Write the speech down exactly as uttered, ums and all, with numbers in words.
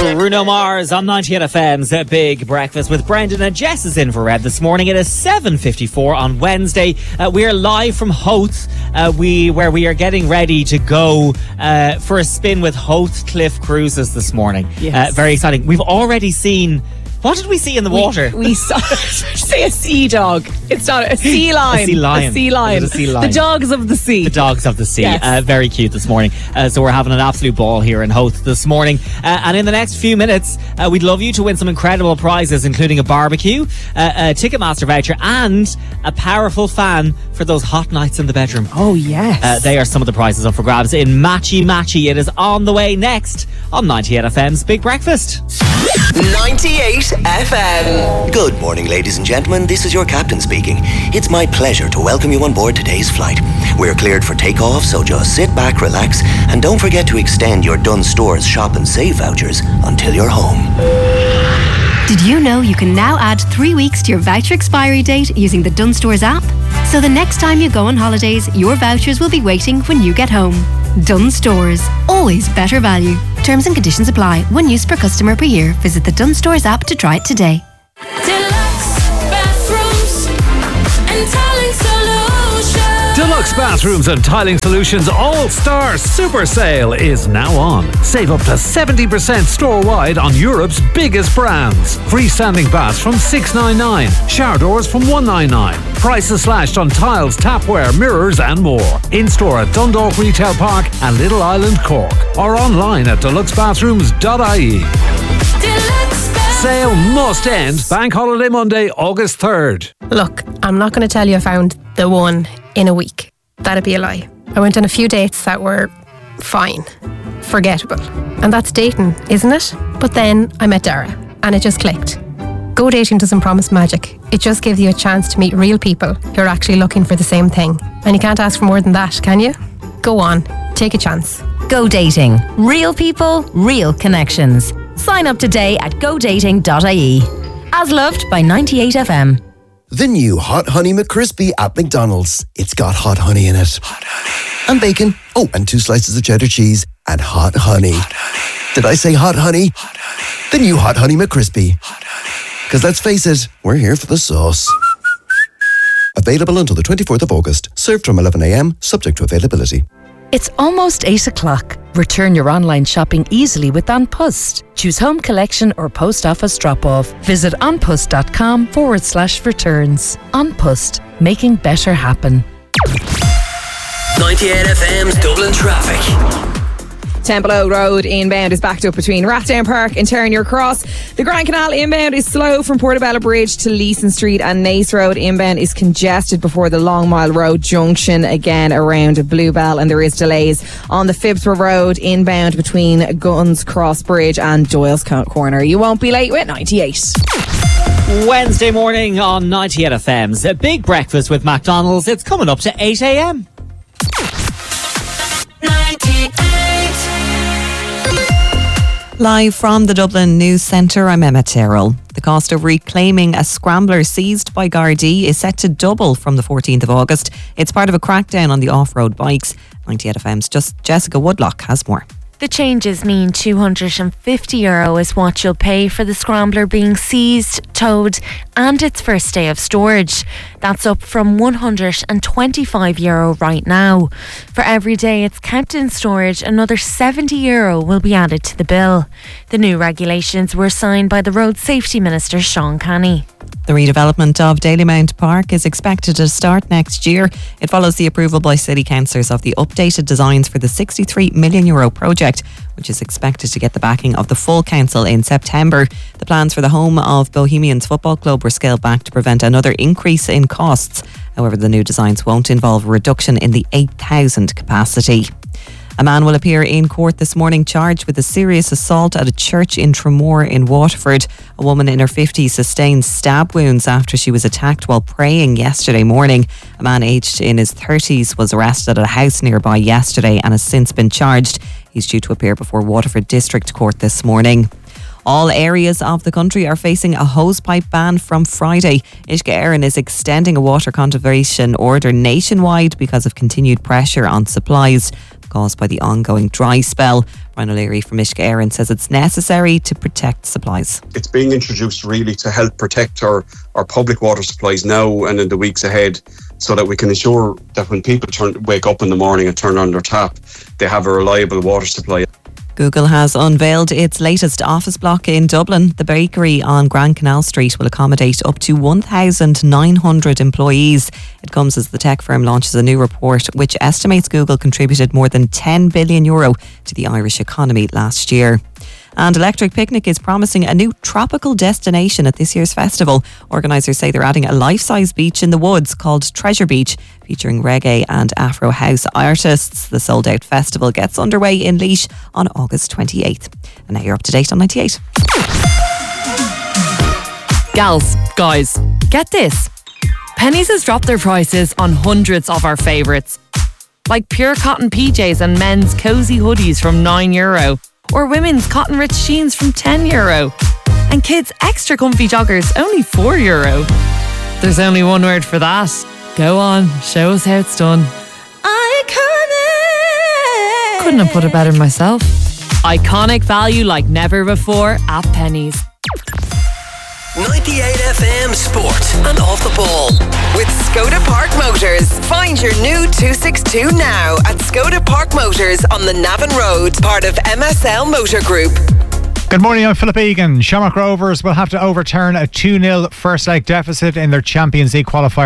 Bruno Mars on ninety-eight F M's Big Breakfast with Brendan, and Jess is in for Red this morning. It is seven fifty-four on Wednesday. Uh, we are live from Howth, uh, we, where we are getting ready to go uh, for a spin with Howth Cliff Cruises this morning. Yes. Uh, very exciting. We've already seen... What did we see in the water? We, we saw say a sea dog. It's not a sea lion. A sea lion. A sea lion. A sea lion. The dogs of the sea. The dogs of the sea. Yes. Uh, very cute this morning. Uh, so we're having an absolute ball here in Howth this morning. Uh, and in the next few minutes, uh, we'd love you to win some incredible prizes, including a barbecue, uh, a Ticketmaster voucher, and a powerful fan for those hot nights in the bedroom. Oh, yes. Uh, they are some of the prizes up for grabs in Matchy Matchy. It is on the way next on ninety-eight F M's Big Breakfast. ninety-eight F M. Good morning, ladies and gentlemen. This is your captain speaking. It's my pleasure to welcome you on board today's flight. We're cleared for takeoff, so just sit back, relax, and don't forget to extend your Dunnes Stores Shop and Save vouchers until you're home. Did you know you can now add three weeks to your voucher expiry date using the Dunnes Stores app? So the next time you go on holidays, your vouchers will be waiting when you get home. Dunnes Stores. Always better value. Terms and conditions apply. One use per customer per year. Visit the Dunnes Stores app to try it today. Deluxe bathrooms and tiling solutions. Deluxe Bathrooms and Tiling Solutions All-Star Super Sale is now on. Save up to seventy percent store-wide on Europe's biggest brands. Freestanding baths from six ninety-nine, shower doors from one ninety-nine. Prices slashed on tiles, tapware, mirrors and more. In-store at Dundalk Retail Park and Little Island, Cork. Or online at deluxe bathrooms dot I E. Deluxe Sale must end Bank Holiday Monday, August third. Look, I'm not going to tell you I found the one in a week. That'd be a lie. I went on a few dates that were fine, forgettable. And that's dating, isn't it? But then I met Dara and it just clicked. Go dating doesn't promise magic. It just gives you a chance to meet real people who are actually looking for the same thing. And you can't ask for more than that, can you? Go on, take a chance. Go dating. Real people, real connections. Sign up today at go dating dot I E. As loved by ninety-eight F M. The new Hot Honey McCrispy at McDonald's. It's got hot honey in it. Hot honey. And bacon. Oh, and two slices of cheddar cheese. And hot honey. Hot honey. Did I say hot honey? Hot honey. The new Hot Honey McCrispy. Hot honey. Because let's face it, we're here for the sauce. Available until the twenty-fourth of August. Served from eleven a m, subject to availability. It's almost eight o'clock. Return your online shopping easily with An Post. Choose home collection or post office drop-off. Visit onpost.com forward slash returns. An Post, making better happen. ninety-eight F M's Dublin traffic. Templeogue Road inbound is backed up between Rathdown Park and Terranure Cross. The Grand Canal inbound is slow from Portobello Bridge to Leeson Street, and Nace Road inbound is congested before the Long Mile Road junction, again around Bluebell, and there is delays on the Phibsborough Road inbound between Guns Cross Bridge and Doyle's Corner. You won't be late with ninety-eight. Wednesday morning on ninety-eight F M's a Big Breakfast with McDonald's. It's coming up to eight a m. Live from the Dublin News Centre, I'm Emma Terrell. The cost of reclaiming a scrambler seized by Gardaí is set to double from the fourteenth of August. It's part of a crackdown on the off-road bikes. ninety-eight F M's just Jessica Woodlock has more. The changes mean two hundred fifty euro is what you'll pay for the scrambler being seized, towed and its first day of storage. That's up from one hundred twenty-five euro right now. For every day it's kept in storage, another seventy euro will be added to the bill. The new regulations were signed by the Road Safety Minister Sean Canny. The redevelopment of Dalymount Park is expected to start next year. It follows the approval by city councillors of the updated designs for the sixty-three million euro project, which is expected to get the backing of the full council in September. The plans for the home of Bohemians Football Club were scaled back to prevent another increase in costs. However, the new designs won't involve a reduction in the eight thousand capacity. A man will appear in court this morning charged with a serious assault at a church in Tramore in Waterford. A woman in her fifties sustained stab wounds after she was attacked while praying yesterday morning. A man aged in his thirties was arrested at a house nearby yesterday and has since been charged. He's due to appear before Waterford District Court this morning. All areas of the country are facing a hosepipe ban from Friday. Uisce Éireann is extending a water conservation order nationwide because of continued pressure on supplies. caused by the ongoing dry spell. Brian O'Leary from Uisce Éireann says it's necessary to protect supplies. It's being introduced really to help protect our, our public water supplies now and in the weeks ahead, so that we can ensure that when people turn, wake up in the morning and turn on their tap, they have a reliable water supply. Google has unveiled its latest office block in Dublin. The bakery on Grand Canal Street will accommodate up to one thousand nine hundred employees. It comes as the tech firm launches a new report which estimates Google contributed more than ten billion euro to the Irish economy last year. And Electric Picnic is promising a new tropical destination at this year's festival. Organisers say they're adding a life-size beach in the woods called Treasure Beach, featuring reggae and Afro house artists. The sold-out festival gets underway in Laois on August twenty-eighth. And now you're up to date on ninety-eight. Gals, guys, get this. Penneys has dropped their prices on hundreds of our favourites. Like pure cotton P Js and men's cosy hoodies from nine euro. Or women's cotton rich jeans from ten euro. And kids' extra comfy joggers only four euro. There's only one word for that. Go on, show us how it's done. Iconic! Couldn't have put it better myself. Iconic value like never before at Penneys. ninety-eight F M Sport and Off the Ball. With Skoda Park Motors. Find your new two sixty-two now at Skoda Park Motors on the Navan Road, part of M S L Motor Group. Good morning, I'm Philip Egan. Shamrock Rovers will have to overturn a two nil first leg deficit in their Champions League qualifier